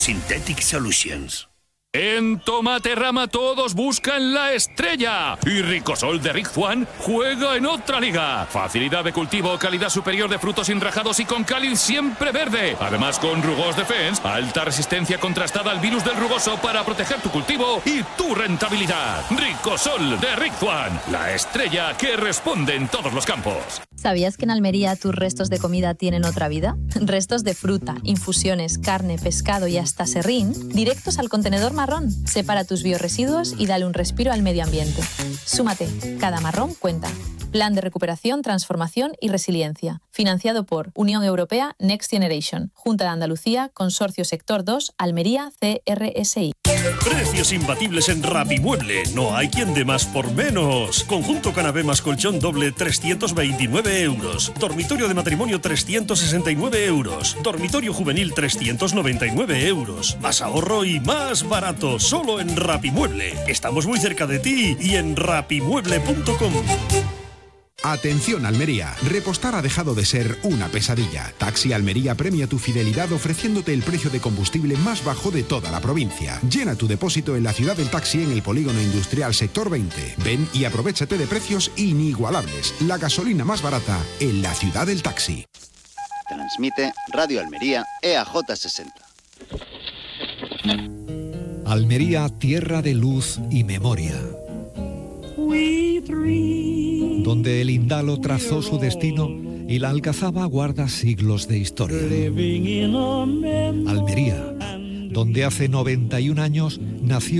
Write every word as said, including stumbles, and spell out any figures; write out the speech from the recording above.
Synthetic Solutions. En Tomaterrama todos buscan la estrella y Ricosol de Rick Juan juega en otra liga. Facilidad de cultivo, calidad superior de frutos enrajados y con cáliz siempre verde. Además con Rugos Defense, alta resistencia contrastada al virus del rugoso para proteger tu cultivo y tu rentabilidad. Ricosol de Rick Juan, la estrella que responde en todos los campos. ¿Sabías que en Almería tus restos de comida tienen otra vida? Restos de fruta, infusiones, carne, pescado y hasta serrín directos al contenedor marrón. Separa tus biorresiduos y dale un respiro al medio ambiente. Súmate, cada marrón cuenta. Plan de recuperación, transformación y resiliencia. Financiado por Unión Europea Next Generation, Junta de Andalucía, Consorcio Sector dos, Almería, C R S I. Precios imbatibles en Rapimueble. No hay quien dé más por menos. Conjunto canapé más colchón doble trescientos veintinueve euros. Dormitorio de matrimonio trescientos sesenta y nueve euros. Dormitorio juvenil trescientos noventa y nueve euros. Más ahorro y más barato. Solo en Rapimueble. Estamos muy cerca de ti y en rapimueble punto com. Atención Almería, repostar ha dejado de ser una pesadilla. Taxi Almería premia tu fidelidad ofreciéndote el precio de combustible más bajo de toda la provincia. Llena tu depósito en la ciudad del taxi en el polígono industrial sector veinte. Ven y aprovéchate de precios inigualables. La gasolina más barata en la ciudad del taxi. Transmite Radio Almería E A J sesenta. Almería, tierra de luz y memoria, donde el Indalo trazó su destino y la Alcazaba guarda siglos de historia. Almería, donde hace noventa y un años nació